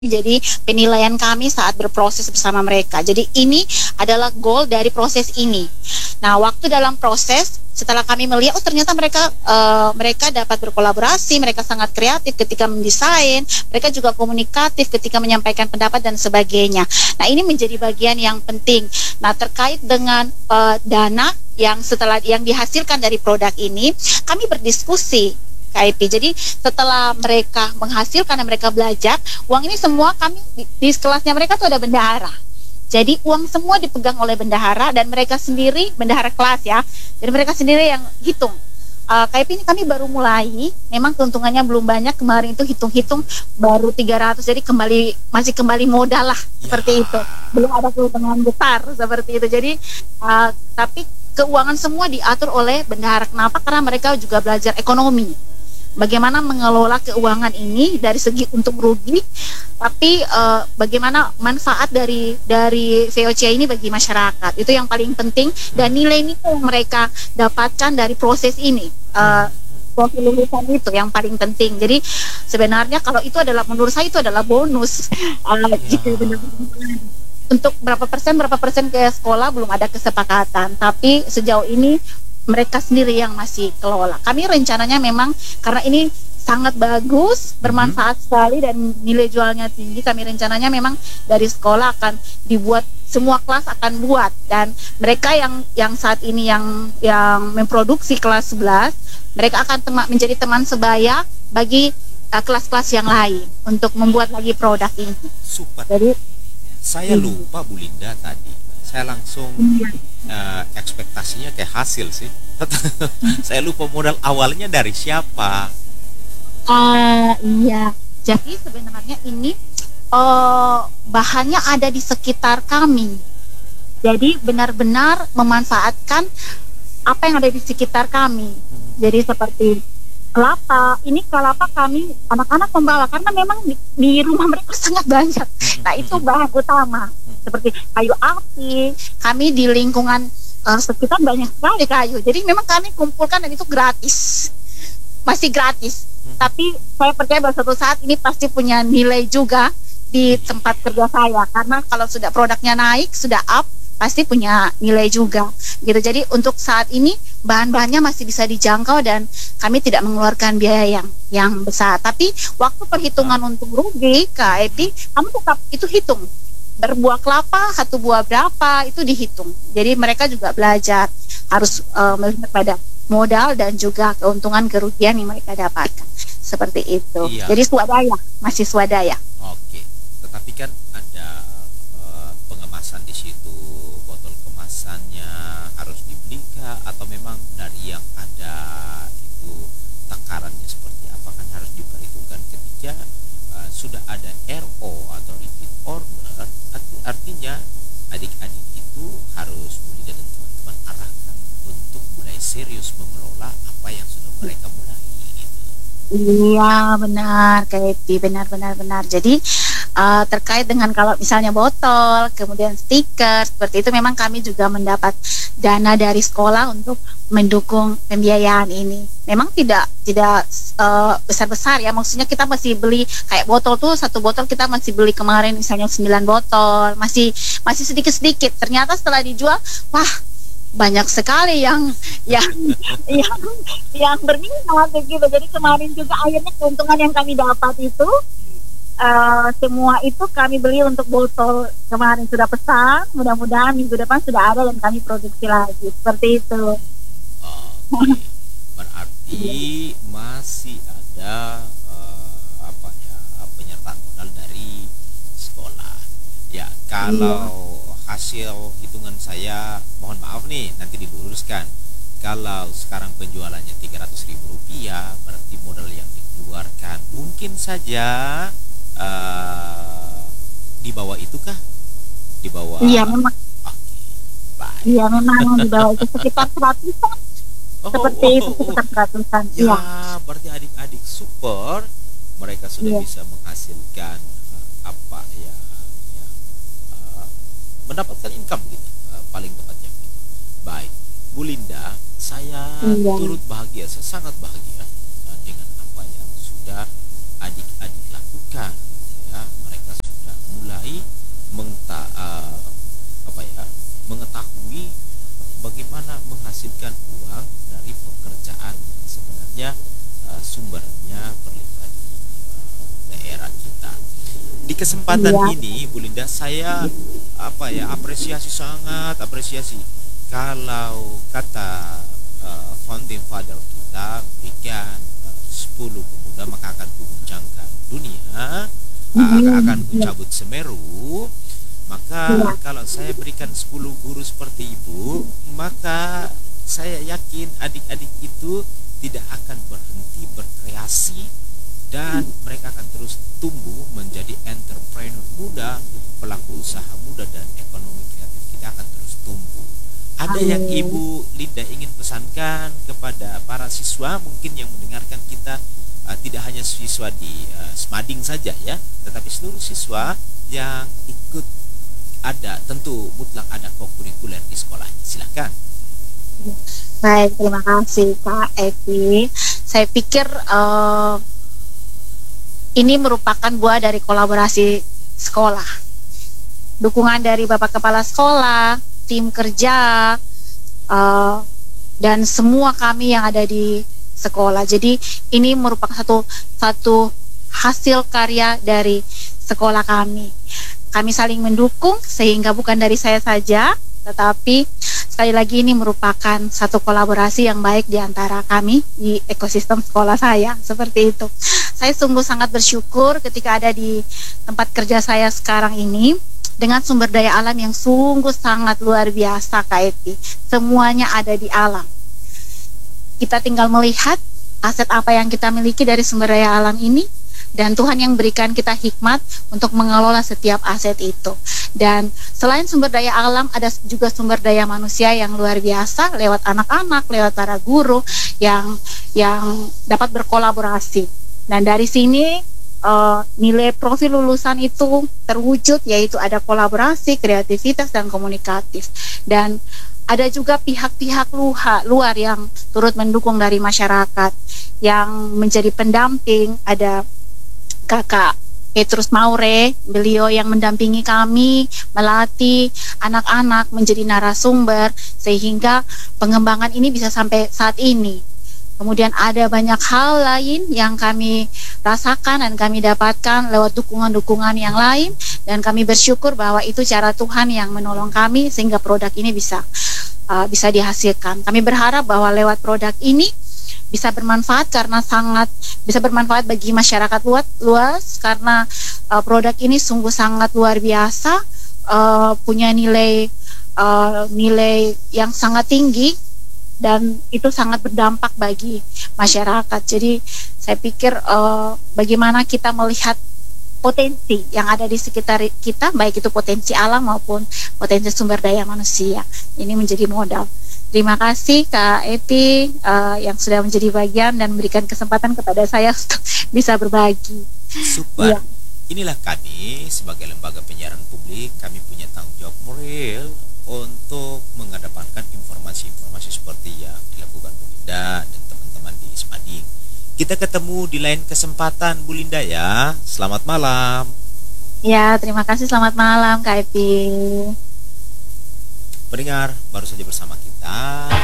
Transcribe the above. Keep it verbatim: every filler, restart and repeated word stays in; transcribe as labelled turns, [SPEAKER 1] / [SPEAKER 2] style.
[SPEAKER 1] Jadi penilaian kami saat berproses bersama mereka. Jadi ini adalah goal dari proses ini. Nah, waktu dalam proses setelah kami melihat, oh ternyata mereka uh, mereka dapat berkolaborasi, mereka sangat kreatif ketika mendesain, mereka juga komunikatif ketika menyampaikan pendapat dan sebagainya. Nah, ini menjadi bagian yang penting. Nah, terkait dengan uh, dana yang setelah yang dihasilkan dari produk ini, kami berdiskusi K I P. Jadi setelah mereka menghasilkan dan mereka belajar, uang ini semua kami di, di kelasnya mereka tuh ada bendahara. Jadi uang semua dipegang oleh bendahara dan mereka sendiri, bendahara kelas ya, dan mereka sendiri yang hitung. Uh, K I P ini kami baru mulai, memang keuntungannya belum banyak, kemarin itu hitung-hitung baru tiga ratus, jadi kembali masih kembali modal lah, ya. Seperti itu. Belum ada keuntungan besar seperti itu. Jadi uh, tapi keuangan semua diatur oleh bendahara. Kenapa? Karena mereka juga belajar ekonomi. Bagaimana mengelola keuangan ini dari segi untung rugi, tapi uh, bagaimana manfaat dari dari V O C ini bagi masyarakat, itu yang paling penting. Dan nilai-nilai yang mereka dapatkan dari proses ini, uh, profil lulusan itu yang paling penting. Jadi sebenarnya kalau itu adalah, menurut saya itu adalah bonus. uh, ya. Jika benar-benar untuk berapa persen berapa persen ke sekolah belum ada kesepakatan, tapi sejauh ini mereka sendiri yang masih kelola. Kami rencananya memang karena ini sangat bagus, bermanfaat hmm. sekali dan nilai jualnya tinggi, kami rencananya memang dari sekolah akan dibuat, semua kelas akan buat, dan mereka yang yang saat ini yang yang memproduksi kelas sebelas, mereka akan tema, menjadi teman sebaya bagi uh, kelas-kelas yang lain untuk membuat lagi produk ini.
[SPEAKER 2] Super.
[SPEAKER 1] Jadi
[SPEAKER 2] saya ini. lupa Bu Linda tadi. Saya langsung uh, ekspektasinya kayak hasil sih. Saya lupa modal awalnya dari siapa.
[SPEAKER 1] Uh, iya, jadi sebenarnya ini uh, bahannya ada di sekitar kami. Jadi benar-benar memanfaatkan apa yang ada di sekitar kami. Jadi seperti kelapa, ini kelapa kami anak-anak membawa karena memang di, di rumah mereka sangat banyak. Nah, itu bahan utama. Seperti kayu api, kami di lingkungan uh, sekitar banyak sekali kayu. Jadi memang kami kumpulkan dan itu gratis, masih gratis. Hmm. Tapi saya percaya bahwa suatu saat ini pasti punya nilai juga di tempat kerja saya, karena kalau sudah produknya naik, sudah up, pasti punya nilai juga. Gitu. Jadi untuk saat ini bahan-bahannya masih bisa dijangkau dan kami tidak mengeluarkan biaya yang yang besar. Tapi waktu perhitungan untuk rugi K I P, kami tetap itu hitung. Berbuah kelapa satu buah berapa itu dihitung. Jadi mereka juga belajar harus uh, melihat pada modal dan juga keuntungan kerugian yang mereka dapatkan seperti itu. Iya. Jadi swadaya, masih swadaya.
[SPEAKER 2] Oke, tetapi kan ada uh, pengemasan di situ, botol kemasannya harus dibelikan atau memang dari yang ada itu takarannya seperti apa, kan harus diperhitungkan ketika uh, sudah ada R O atau repeat order. Artinya adik-adik itu harus Bulida dan teman-teman arahkan untuk mulai serius mengelola apa yang sudah mereka mulai gitu.
[SPEAKER 1] Iya benar, kayak benar-benar benar. Jadi uh, terkait dengan kalau misalnya botol, kemudian stiker seperti itu, memang kami juga mendapat dana dari sekolah untuk mendukung pembiayaan ini. Memang tidak tidak uh, besar-besar ya, maksudnya kita masih beli kayak botol tuh, satu botol kita masih beli kemarin misalnya sembilan botol, masih masih sedikit-sedikit. Ternyata setelah dijual, wah banyak sekali yang yang yang yang berminat begitu. Jadi kemarin juga akhirnya keuntungan yang kami dapat itu uh, semua itu kami beli untuk botol. Kemarin sudah pesan, mudah-mudahan minggu depan sudah ada dan kami produksi lagi seperti itu.
[SPEAKER 2] Oke. Berarti masih ada uh, apa ya penyertaan modal dari sekolah. Ya, kalau iya. Hasil hitungan saya, mohon maaf nih, nanti diluruskan. Kalau sekarang penjualannya tiga ratus ribu rupiah, berarti modal yang dikeluarkan mungkin saja uh, di bawah itu kah? Di bawah.
[SPEAKER 1] Iya memang.
[SPEAKER 2] Oke. Baik.
[SPEAKER 1] Iya memang di bawah itu sekitar seratusan.
[SPEAKER 2] Oh,
[SPEAKER 1] seperti
[SPEAKER 2] oh,
[SPEAKER 1] itu
[SPEAKER 2] oh,
[SPEAKER 1] sekitar seratusan.
[SPEAKER 2] Ya,
[SPEAKER 1] ya,
[SPEAKER 2] berarti adik-adik super, mereka sudah ya. bisa menghasilkan uh, apa ya, ya uh, mendapatkan income gitu, uh, paling tepatnya. Baik, Bu Linda, saya ya. turut bahagia, saya sangat bahagia uh, dengan apa yang sudah adik-adik lakukan. Ya, mereka menghasilkan uang dari pekerjaan yang sebenarnya uh, sumbernya berlimpah di uh, daerah kita. Di kesempatan
[SPEAKER 1] Iya.
[SPEAKER 2] ini, Bu Linda, saya apa ya apresiasi sangat apresiasi kalau kata uh, founding father kita berikan uh, sepuluh pemuda maka akan kuguncangkan dunia, uh, akan kucabut Semeru. Maka
[SPEAKER 1] Iya.
[SPEAKER 2] kalau saya berikan sepuluh guru seperti Ibu, maka saya yakin adik-adik itu tidak akan berhenti berkreasi dan mereka akan terus tumbuh menjadi entrepreneur muda, pelaku usaha muda, dan ekonomi kreatif kita akan terus tumbuh. Ada yang
[SPEAKER 1] Amin.
[SPEAKER 2] Ibu Linda ingin pesankan kepada para siswa mungkin yang mendengarkan kita, uh, tidak hanya siswa di uh, Smading saja ya, tetapi seluruh siswa yang ikut, ada tentu mutlak ada kokurikuler di sekolahnya. Silahkan.
[SPEAKER 1] Baik, terima kasih Kak Epi. Saya pikir uh, ini merupakan buah dari kolaborasi sekolah. Dukungan dari Bapak Kepala Sekolah, tim kerja, uh, dan semua kami yang ada di sekolah. Jadi ini merupakan satu satu hasil karya dari sekolah kami. Kami saling mendukung sehingga bukan dari saya saja, tetapi sekali lagi ini merupakan satu kolaborasi yang baik di antara kami di ekosistem sekolah saya, seperti itu. Saya sungguh sangat bersyukur ketika ada di tempat kerja saya sekarang ini dengan sumber daya alam yang sungguh sangat luar biasa, Kak Eti. Semuanya ada di alam. Kita tinggal melihat aset apa yang kita miliki dari sumber daya alam ini, dan Tuhan yang berikan kita hikmat untuk mengelola setiap aset itu. Dan selain sumber daya alam, ada juga sumber daya manusia yang luar biasa lewat anak-anak, lewat para guru yang yang dapat berkolaborasi. Dan dari sini uh, nilai profil lulusan itu terwujud, yaitu ada kolaborasi, kreativitas, dan komunikatif. Dan ada juga pihak-pihak luar yang turut mendukung dari masyarakat yang menjadi pendamping. Ada Kakak Petrus Maure, beliau yang mendampingi kami, melatih anak-anak menjadi narasumber, sehingga pengembangan ini bisa sampai saat ini. Kemudian ada banyak hal lain yang kami rasakan dan kami dapatkan lewat dukungan-dukungan yang lain, dan kami bersyukur bahwa itu cara Tuhan yang menolong kami sehingga produk ini bisa uh, bisa dihasilkan. Kami berharap bahwa lewat produk ini bisa bermanfaat karena sangat bisa bermanfaat bagi masyarakat luas, luas karena uh, produk ini sungguh sangat luar biasa, uh, punya nilai uh, nilai yang sangat tinggi dan itu sangat berdampak bagi masyarakat. Jadi saya pikir uh, bagaimana kita melihat potensi yang ada di sekitar kita, baik itu potensi alam maupun potensi sumber daya manusia, ini menjadi modal. Terima kasih Kak Eti uh, yang sudah menjadi bagian dan memberikan kesempatan kepada saya untuk bisa berbagi.
[SPEAKER 2] Super.
[SPEAKER 1] Ya.
[SPEAKER 2] Inilah kami sebagai lembaga penyiaran publik, kami punya tanggung jawab moral untuk mengedepankan informasi-informasi seperti yang dilakukan Bu Linda dan teman-teman di Smading. Kita ketemu di lain kesempatan Bu Linda ya. Selamat malam.
[SPEAKER 1] Ya, terima kasih. Selamat malam Kak Eti.
[SPEAKER 2] Pendengar, baru saja bersama kita